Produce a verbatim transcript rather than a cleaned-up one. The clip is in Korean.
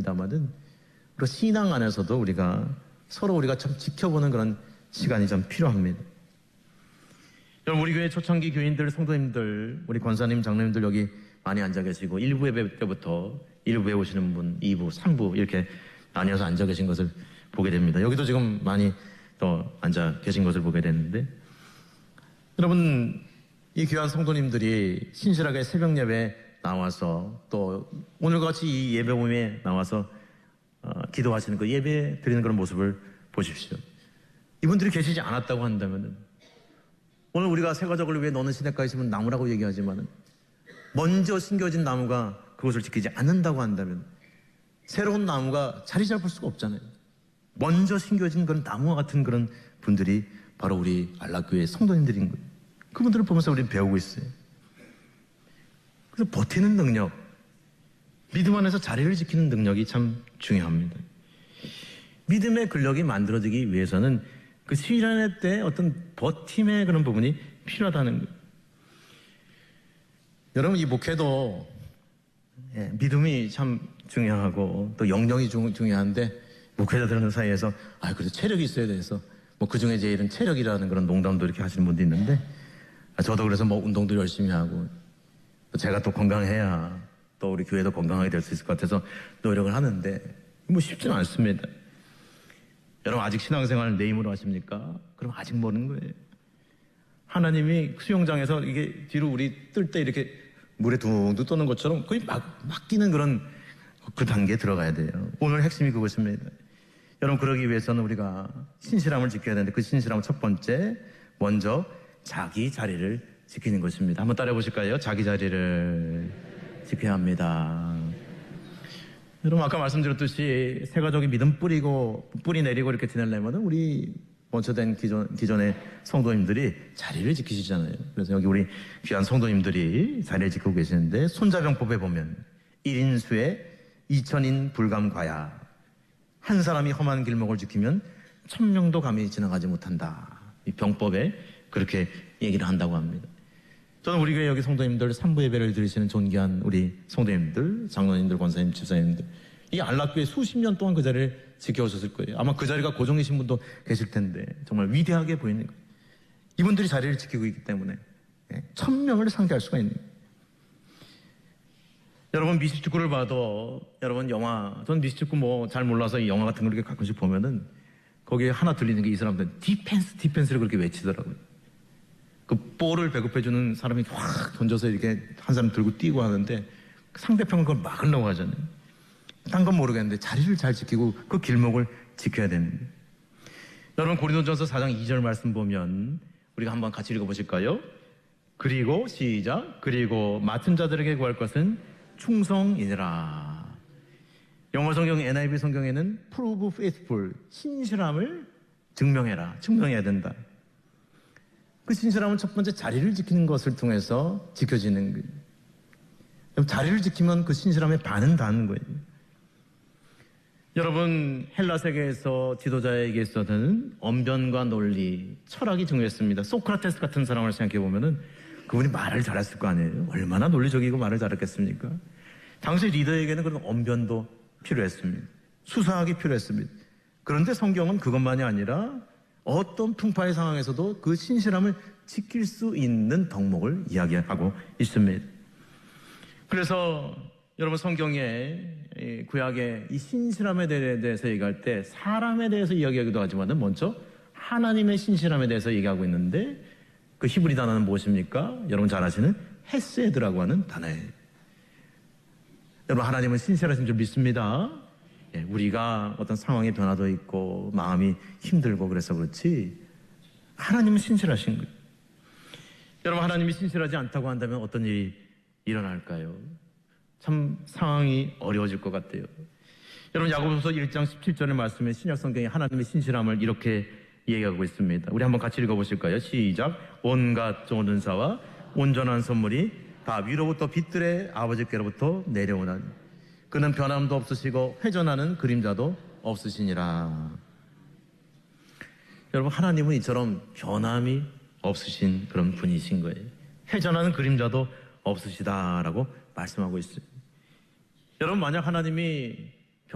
합니다만은 그리고 신앙 안에서도 우리가 서로 우리가 참 지켜보는 그런 시간이 좀 필요합니다. 여러분, 우리 교회 초창기 교인들, 성도님들, 우리 권사님, 장로님들 여기 많이 앉아 계시고 일 부 예배 때부터 일 부에 오시는 분, 이 부, 삼 부 이렇게 나뉘어서 앉아 계신 것을 보게 됩니다. 여기도 지금 많이 또 앉아 계신 것을 보게 되는데, 여러분, 이 귀한 성도님들이 신실하게 새벽 예배에 나와서 또 오늘과 같이 이 예배 모임에 나와서 어, 기도하시는 그 예배 드리는 그런 모습을 보십시오. 이분들이 계시지 않았다고 한다면, 오늘 우리가 새가족을 위해 너는 시냇가에 심은 나무라고 얘기하지만 먼저 심겨진 나무가 그것을 지키지 않는다고 한다면 새로운 나무가 자리 잡을 수가 없잖아요. 먼저 심겨진 그런 나무와 같은 그런 분들이 바로 우리 안락교회 성도님들인 거예요. 그분들을 보면서 우리는 배우고 있어요. 그래서 버티는 능력, 믿음 안에서 자리를 지키는 능력이 참 중요합니다. 믿음의 근력이 만들어지기 위해서는 그 시련의 때 어떤 버팀의 그런 부분이 필요하다는 거예요. 여러분, 이 목회도 예, 믿음이 참 중요하고 또 영령이 중, 중요한데 목회자들 사이에서 아, 그래도 체력이 있어야 돼서 뭐 그 중에 제일은 체력이라는 그런 농담도 이렇게 하시는 분도 있는데, 저도 그래서 뭐 운동도 열심히 하고 또 제가 또 건강해야 또 우리 교회도 건강하게 될 수 있을 것 같아서 노력을 하는데 뭐 쉽지는 않습니다. 여러분, 아직 신앙생활 내 힘으로 하십니까? 그럼 아직 모르는 거예요. 하나님이 수영장에서 이게 뒤로 우리 뜰 때 이렇게 물에 둥둥 떠는 것처럼 거의 막, 맡기는 그런 그 단계에 들어가야 돼요. 오늘 핵심이 그것입니다. 여러분, 그러기 위해서는 우리가 신실함을 지켜야 되는데 그 신실함은 첫 번째, 먼저 자기 자리를 지키는 것입니다. 한번 따라해 보실까요? 자기 자리를 지켜야 합니다. 여러분, 아까 말씀드렸듯이 새 가족이 믿음 뿌리고 뿌리 내리고 이렇게 지내려면 우리 먼저 된 기존, 기존의 성도님들이 자리를 지키시잖아요. 그래서 여기 우리 귀한 성도님들이 자리를 지키고 계시는데, 손자병법에 보면 일 인수에 이천인 불감과야, 한 사람이 험한 길목을 지키면 천명도 감히 지나가지 못한다. 이 병법에 그렇게 얘기를 한다고 합니다. 저는 우리 교회 여기 성도님들 삼 부 예배를 드리시는 존귀한 우리 성도님들, 장로님들, 권사님, 집사님들, 이 안락교회 수십 년 동안 그 자리를 지켜오셨을 거예요. 아마 그 자리가 고정이신 분도 계실 텐데 정말 위대하게 보이는 거예요. 이분들이 자리를 지키고 있기 때문에 천 명을 상대할 수가 있는 거예요. 여러분, 미식축구를 봐도, 여러분 영화, 전 미식축구 뭐 잘 몰라서 이 영화 같은 걸 이렇게 가끔씩 보면은 거기에 하나 들리는 게 이 사람들 디펜스 디펜스를 그렇게 외치더라고요. 그 볼을 배급해주는 사람이 확 던져서 이렇게 한 사람 들고 뛰고 하는데 상대편은 그걸 막으려고 하잖아요. 딴 건 모르겠는데 자리를 잘 지키고 그 길목을 지켜야 되는 거예요. 여러분, 고린도전서 사 장 이 절 말씀 보면 우리가 한번 같이 읽어보실까요? 그리고 시작. 그리고 맡은 자들에게 구할 것은 충성이니라. 영어 성경 엔 아이 비 성경에는 prove faithful, 신실함을 증명해라, 증명해야 된다. 그 신실함은 첫 번째 자리를 지키는 것을 통해서 지켜지는 거예요. 자리를 지키면 그 신실함에 반은 닿는 거예요. 여러분, 헬라 세계에서 지도자에게 있어서는 언변과 논리, 철학이 중요했습니다. 소크라테스 같은 사람을 생각해 보면은 그분이 말을 잘했을 거 아니에요. 얼마나 논리적이고 말을 잘했겠습니까? 당시 리더에게는 그런 언변도 필요했습니다. 수사학이 필요했습니다. 그런데 성경은 그것만이 아니라 어떤 풍파의 상황에서도 그 신실함을 지킬 수 있는 덕목을 이야기하고 있습니다. 그래서 여러분, 성경에, 구약에 이 신실함에 대해서 얘기할 때 사람에 대해서 이야기하기도 하지만 먼저 하나님의 신실함에 대해서 얘기하고 있는데, 그 히브리 단어는 무엇입니까? 여러분 잘 아시는 헤세드라고 하는 단어예요. 여러분, 하나님은 신실하신 줄 믿습니다. 예, 우리가 어떤 상황의 변화도 있고 마음이 힘들고 그래서 그렇지 하나님은 신실하신 거예요. 여러분, 하나님이 신실하지 않다고 한다면 어떤 일이 일어날까요? 참 상황이 어려워질 것 같아요. 여러분, 야고보서 일 장 십칠 절의 말씀에 신약 성경이 하나님의 신실함을 이렇게 얘기하고 있습니다. 우리 한번 같이 읽어보실까요? 시작. 온갖 좋은 은사와 온전한 선물이 다 위로부터 빛들의 아버지께로부터 내려오나니 그는 변함도 없으시고 회전하는 그림자도 없으시니라. 여러분, 하나님은 이처럼 변함이 없으신 그런 분이신 거예요. 회전하는 그림자도 없으시다라고 말씀하고 있어요. 여러분, 만약 하나님이